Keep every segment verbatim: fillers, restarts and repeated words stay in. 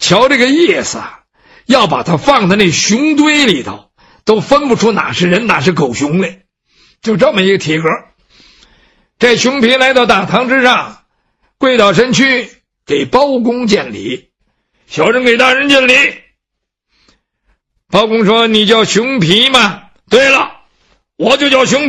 瞧这个意思，要把它放在那熊堆里头，都分不出哪是人哪是狗熊来，就这么一个体格。这熊皮来到大堂之上，跪倒身躯给包公见礼，小人给大人见礼。包公说：“你叫熊皮吗？”“对了，我就叫熊皮。”“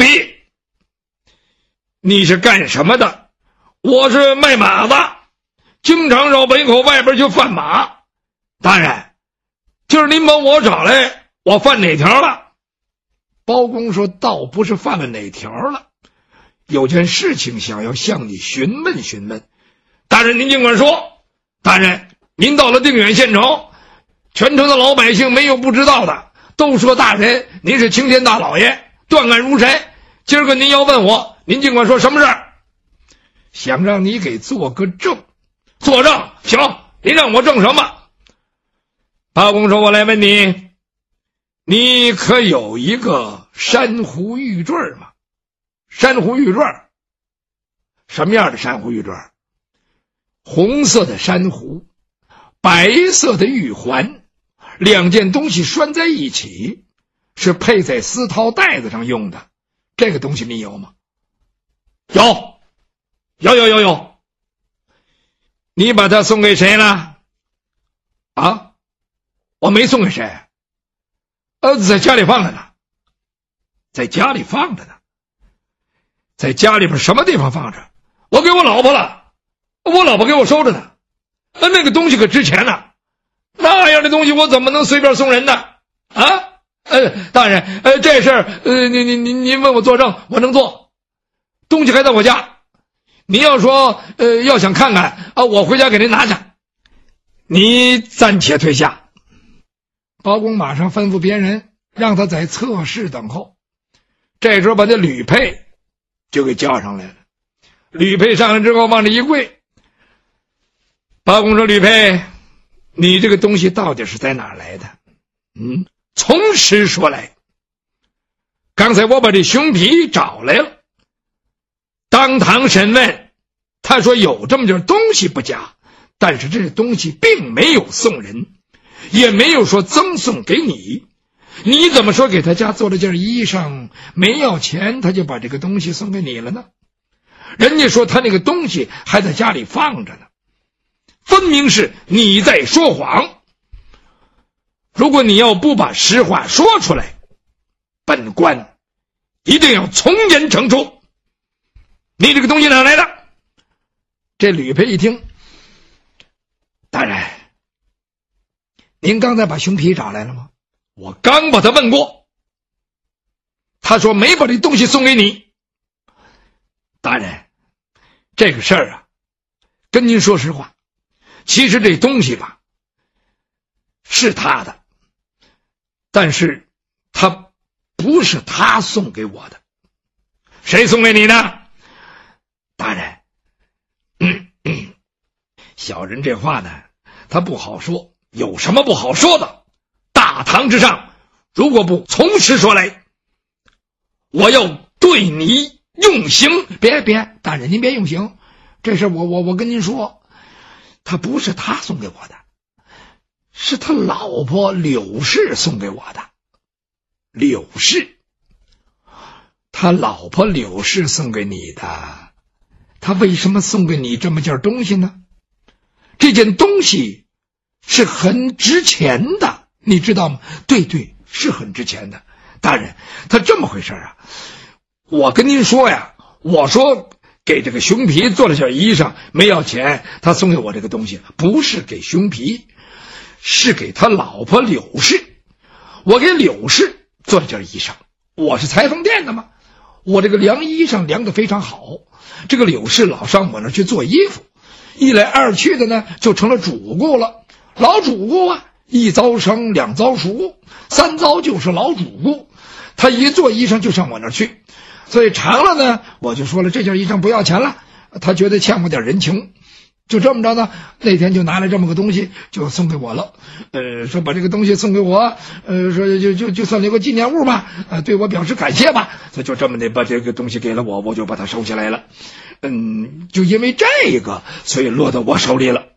你是干什么的？”“我是卖马的，经常绕北口外边去贩马。”“大人，今儿您把我找来，我犯哪条了？”包公说：“倒不是犯了哪条了，有件事情想要向你询问询问。”“大人您尽管说。”“大人，您到了定远县城，全城的老百姓没有不知道的，都说大人您是青天大老爷，断案如神。今儿个您要问我，您尽管说什么事儿。”“想让你给做个证。”“作证？行，您让我证什么？”包公说：“我来问你，你可有一个珊瑚玉坠吗？”“珊瑚玉坠？什么样的珊瑚玉坠？”“红色的珊瑚，白色的玉环，两件东西拴在一起，是配在丝绦带子上用的。这个东西你有吗？”“有，有有有有。”“你把它送给谁了？”“啊，我没送给谁。呃，在家里放着呢。”“在家里放着呢？在家里边什么地方放着？”“我给我老婆了，我老婆给我收着呢。呃，那个东西可值钱呢，那样的东西我怎么能随便送人呢？啊？呃，大人，呃，这事儿，呃，您您您您问我作证，我能做。东西还在我家，您要说，呃，要想看看啊，我回家给您拿去。你暂且退下。”包公马上吩咐别人，让他在侧室等候。这时候把这吕佩就给叫上来了。吕佩上来之后往这一跪。包公说：“吕佩，你这个东西到底是在哪儿来的？”“嗯，从实说来。刚才我把这熊皮找来了，当堂审问，他说有这么件东西不假，但是这东西并没有送人，也没有说赠送给你。你怎么说给他家做了件衣裳，没要钱他就把这个东西送给你了呢？人家说他那个东西还在家里放着呢，分明是你在说谎。如果你要不把实话说出来，本官一定要从严惩处。你这个东西哪来的？”这吕佩一听：“大人，您刚才把熊皮找来了吗？”“我刚把他问过，他说没把这东西送给你。”“大人，这个事儿啊，跟您说实话，其实这东西吧，是他的，但是他不是他送给我的。”“谁送给你的？”“大人，嗯嗯，小人这话呢，他不好说。有什么不好说的？大堂之上，如果不从实说来，我要对你用刑。”“别别，大人您别用刑，这事我我我跟您说，他不是他送给我的，是他老婆柳氏送给我的。”“柳氏？他老婆柳氏送给你的，他为什么送给你这么件东西呢？这件东西是很值钱的，你知道吗？”“对对，是很值钱的。大人，他这么回事啊，我跟您说呀，我说给这个熊皮做了件衣裳，没要钱，他送给我这个东西，不是给熊皮，是给他老婆柳氏。我给柳氏做了件衣裳，我是裁缝店的嘛，我这个量衣裳量得非常好。这个柳氏老上我那儿去做衣服，一来二去的呢，就成了主顾了。老主顾啊，一遭生，两遭熟，三遭就是老主顾。他一做衣裳就上我那儿去，所以长了呢，我就说了这件衣裳不要钱了，他觉得欠我点人情。就这么着呢，那天就拿来这么个东西就送给我了。呃，说把这个东西送给我，呃，说就就就算了个纪念物吧，呃，对我表示感谢吧。所以就这么的把这个东西给了我，我就把它收起来了。嗯，就因为这个，所以落到我手里了。